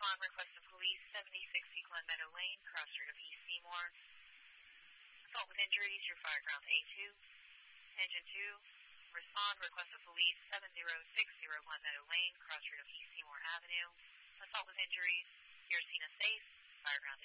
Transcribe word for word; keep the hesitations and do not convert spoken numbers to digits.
Respond request of police seventy sixty Glen Meadow Lane, cross street of East Seymour. Assault with injuries, your fire ground A two. Engine two. Respond request of police seven zero six zero Glen Meadow Lane, cross street of East Seymour Avenue. Assault with injuries, your scene is safe, fire ground